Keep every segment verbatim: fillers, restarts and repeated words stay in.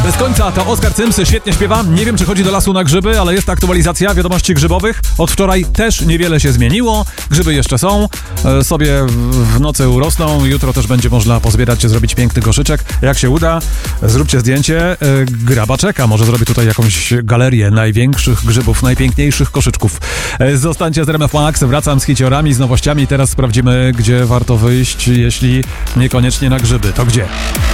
Bez końca to Oskar Cymsy, świetnie śpiewa. Nie wiem, czy chodzi do lasu na grzyby, ale jest aktualizacja wiadomości grzybowych. Od wczoraj też niewiele się zmieniło. Grzyby jeszcze są, e, sobie w nocy urosną. Jutro też będzie można pozbierać się, zrobić piękny koszyczek. Jak się uda, zróbcie zdjęcie. E, Graba czeka, może zrobi tutaj jakąś galerię największych grzybów, najpiękniejszych koszyczków. E, zostańcie z R M F Max, wracam z hiciorami, z nowościami. Teraz sprawdzimy, gdzie warto wyjść, jeśli niekoniecznie na grzyby. To gdzie?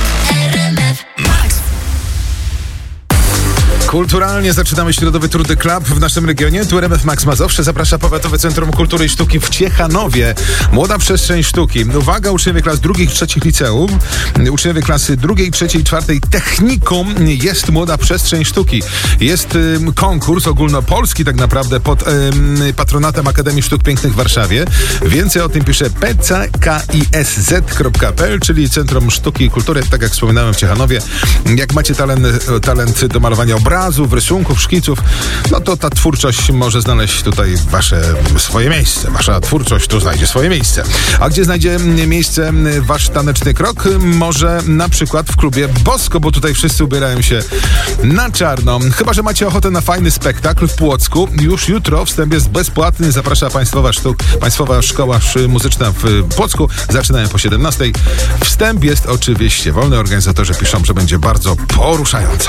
Kulturalnie zaczynamy Środowy Tour de Club w naszym regionie. Tu R M F Max Mazowsze zaprasza Powiatowe Centrum Kultury i Sztuki w Ciechanowie. Młoda przestrzeń sztuki. Uwaga, uczniowie klas drugich, trzecich liceum, uczniowie klasy drugiej, trzeciej, czwartej technikum. Jest Młoda Przestrzeń Sztuki. Jest y, konkurs ogólnopolski tak naprawdę pod y, patronatem Akademii Sztuk Pięknych w Warszawie. Więcej o tym pisze p c k i s z kropka p l, czyli Centrum Sztuki i Kultury, tak jak wspominałem, w Ciechanowie. Jak macie talent, talent do malowania obrazu, rysunków, szkiców, no to ta twórczość może znaleźć tutaj wasze swoje miejsce. Wasza twórczość tu znajdzie swoje miejsce. A gdzie znajdzie miejsce wasz taneczny krok? Może na przykład w klubie Bosko, bo tutaj wszyscy ubierają się na czarno. Chyba że macie ochotę na fajny spektakl w Płocku. Już jutro wstęp jest bezpłatny. Zaprasza Państwowa, Sztuk, Państwowa Szkoła Muzyczna w Płocku. Zaczynają po siedemnastej. Wstęp jest oczywiście wolny. Organizatorzy piszą, że będzie bardzo poruszająco.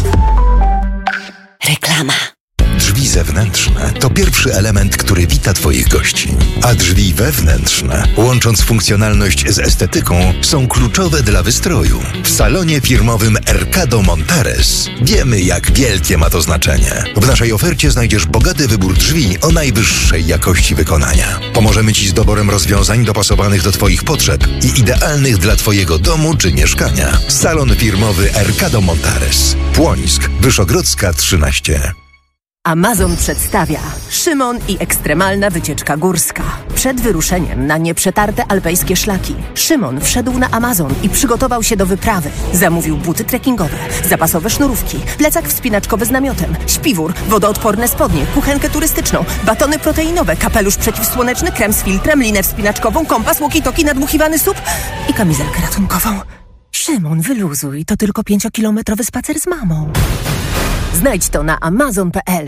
Reklama. Drzwi zewnętrzne to pierwszy element, który wita Twoich gości. A drzwi wewnętrzne, łącząc funkcjonalność z estetyką, są kluczowe dla wystroju. W salonie firmowym Ercado Montares wiemy, jak wielkie ma to znaczenie. W naszej ofercie znajdziesz bogaty wybór drzwi o najwyższej jakości wykonania. Pomożemy Ci z doborem rozwiązań dopasowanych do Twoich potrzeb i idealnych dla Twojego domu czy mieszkania. Salon firmowy Ercado Montares. Płońsk, Wyszogrodzka trzynaście. Amazon przedstawia Szymon i ekstremalna wycieczka górska. Przed wyruszeniem na nieprzetarte alpejskie szlaki Szymon wszedł na Amazon i przygotował się do wyprawy. Zamówił buty trekkingowe, zapasowe sznurówki, plecak wspinaczkowy z namiotem, śpiwór, wodoodporne spodnie, kuchenkę turystyczną, batony proteinowe, kapelusz przeciwsłoneczny, krem z filtrem, linę wspinaczkową, kompas, walkie-talkie, nadmuchiwany sup i kamizelkę ratunkową. Szymon, wyluzuj, to tylko pięciokilometrowy spacer z mamą. Znajdź to na amazon kropka p l.